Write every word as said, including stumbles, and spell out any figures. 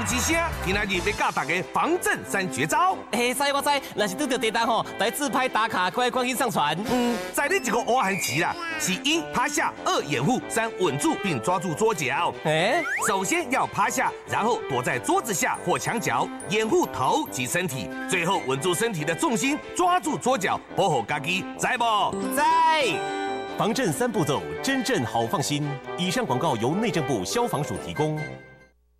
之声，今仔日要教大家防震三绝招。 嘿，知我知，若是拄到地震吼，来自拍打卡，快赶紧上传。 嗯，在你这个乌汉棋啦，是一趴下，二掩护，三稳住并抓住桌角。 哎， 首先要趴下，然后躲在桌子下或墙角，掩护头及身体，最后稳住身体的重心，抓住桌角，保护家己，知不？ 在。 防震三步骤，真正好放心。以上广告由内政部消防署提供。